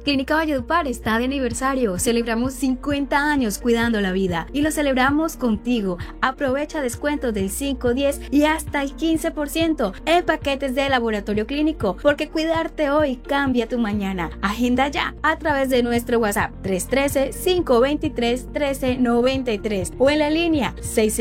Clínica Valledupar está de aniversario. Celebramos 50 años cuidando la vida y lo celebramos contigo. Aprovecha descuentos del 5, 10 y hasta el 15% en paquetes de laboratorio clínico, porque cuidarte hoy cambia tu mañana. Agenda ya a través de nuestro WhatsApp 313-523-1393 o en la línea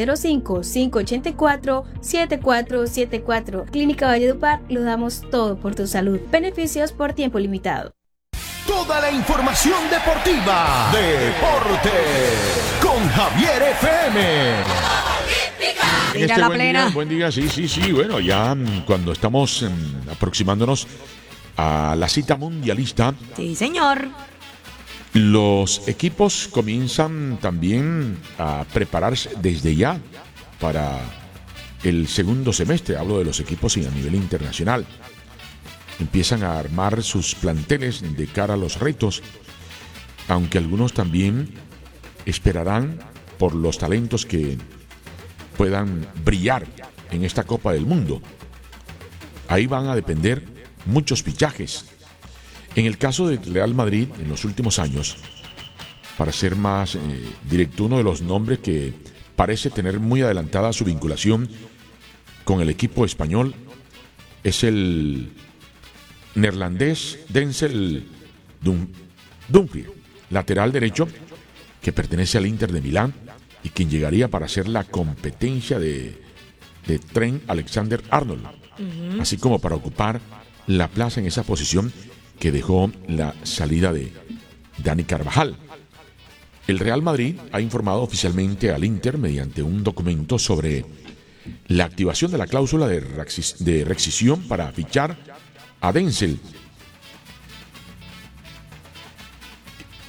605-584-7474. Clínica Valledupar, lo damos todo por tu salud. Beneficios por tiempo limitado. Toda la información deportiva. Deporte con Javier FM. Mira la plena. Buen día, sí. Bueno, ya cuando estamos aproximándonos a la cita mundialista. Sí, señor. Los equipos comienzan también a prepararse desde ya para el segundo semestre. Hablo de los equipos a nivel internacional. Empiezan a armar sus planteles de cara a los retos, aunque algunos también esperarán por los talentos que puedan brillar en esta Copa del Mundo. Ahí van a depender muchos fichajes. En el caso del Real Madrid, en los últimos años, para ser más directo, uno de los nombres que parece tener muy adelantada su vinculación con el equipo español es el neerlandés Denzel Dumfries, lateral derecho que pertenece al Inter de Milán y quien llegaría para ser la competencia de Trent Alexander-Arnold, así como para ocupar la plaza en esa posición que dejó la salida de Dani Carvajal. El Real Madrid ha informado oficialmente al Inter mediante un documento sobre la activación de la cláusula de rescisión para fichar a Denzel.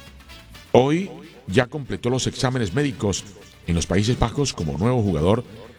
Hoy ya completó los exámenes médicos en los Países Bajos como nuevo jugador